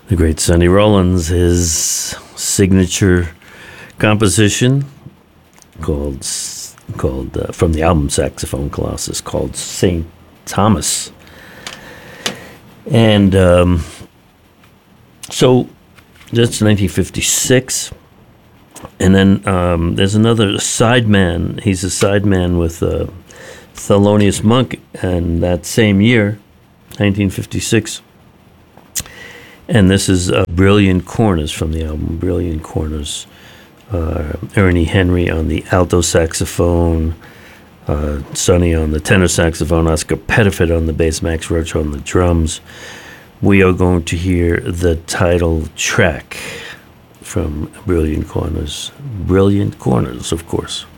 The great Sonny Rollins, his signature composition called from the album Saxophone Colossus, called St. Thomas. And so that's 1956. And then there's another sideman. He's a sideman with Thelonious Monk, and that same year, 1956. And this is Brilliant Corners from the album Brilliant Corners. Ernie Henry on the alto saxophone, Sonny on the tenor saxophone, Oscar Pettiford on the bass, Max Roach on the drums. We are going to hear the title track from Brilliant Corners. Brilliant Corners, of course.